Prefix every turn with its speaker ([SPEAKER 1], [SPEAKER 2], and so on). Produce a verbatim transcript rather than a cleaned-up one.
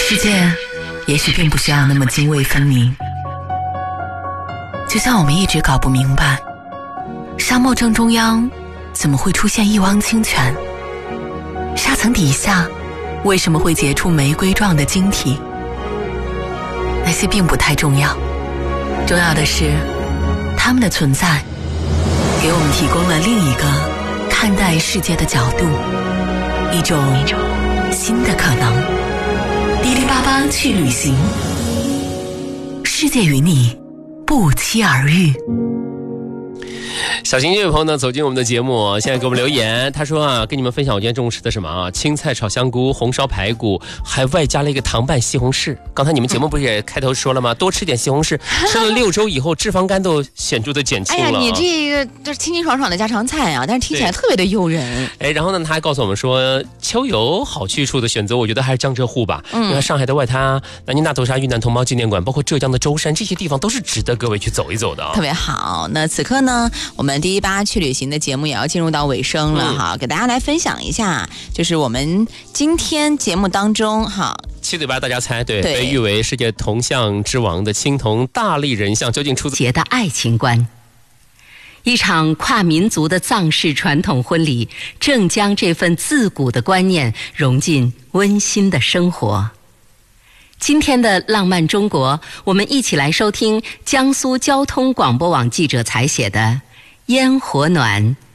[SPEAKER 1] 世界也许并不需要那么泾渭分明，就像我们一直搞不明白，沙漠正中央怎么会出现一汪清泉，沙层底下为什么会结出玫瑰状的晶体，那些并不太重要，重要的是它们的存在给我们提供了另一个看待世界的角度，一种新的可能。哩哩吧吧去旅行，世界与你不期而遇。
[SPEAKER 2] 小新这位朋友呢走进我们的节目，现在给我们留言，他说啊，跟你们分享我今天中午吃的什么啊？青菜炒香菇，红烧排骨，还外加了一个糖拌西红柿。刚才你们节目不是也开头说了吗？多吃点西红柿，吃了六周以后脂肪肝都显著的减轻了。
[SPEAKER 3] 哎呀，你这个这清清爽爽的家常菜啊，但是听起来特别的诱人。
[SPEAKER 2] 哎，然后呢，他还告诉我们说，秋游好去处的选择，我觉得还是江浙沪吧。嗯，因为上海的外滩、南京大头沙、云南同胞纪念馆，包括浙江的舟山，这些地方都是值得各位去走一走的啊。
[SPEAKER 3] 特别好。那此刻呢，我们第一吧去旅行的节目也要进入到尾声了哈、嗯，给大家来分享一下，就是我们今天节目当中哈，
[SPEAKER 2] 七嘴八大家猜，对，对被誉为世界铜像之王的青铜大力人像究竟出自
[SPEAKER 1] 节的爱情观。一场跨民族的藏式传统婚礼，正将这份自古的观念融进温馨的生活。今天的浪漫中国，我们一起来收听江苏交通广播网记者采写的烟火暖